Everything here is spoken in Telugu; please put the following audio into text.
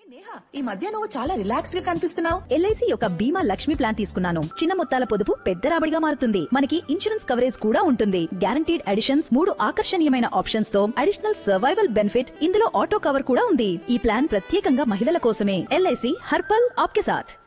నేహా, ఈ మధ్య నువ్వు చాలా రిలాక్స్డ్ గా కనిపిస్తున్నావు. ఎల్ఐసి యొక్క బీమా లక్ష్మి ప్లాన్ తీసుకున్నాను. చిన్న మొత్తాల పొదుపు పెద్ద రాబడిగా మారుతుంది. మనకి ఇన్సూరెన్స్ కవరేజ్ కూడా ఉంటుంది. గ్యారంటీడ్ అడిషన్స్, 3 ఆకర్షణీయమైన ఆప్షన్స్ తో అడిషనల్ సర్వైవల్ బెనిఫిట్, ఇందులో ఆటో కవర్ కూడా ఉంది. ఈ ప్లాన్ ప్రత్యేకంగా మహిళల కోసమే. ఎల్ఐసి హర్పల్ ఆప్కే సాథ్.